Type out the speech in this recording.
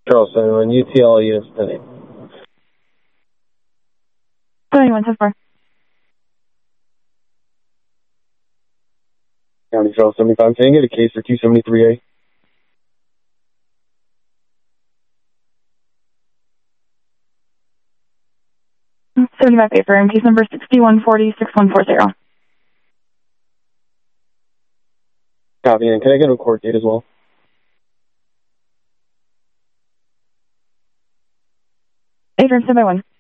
Charleston, on UTL units pending. 71 so far. County Trail 75, can I get a case for 273A? Mm, 75 affirm, case number 6140-6140. Copy, and can I get a court date as well? Affirm, 7 by 1.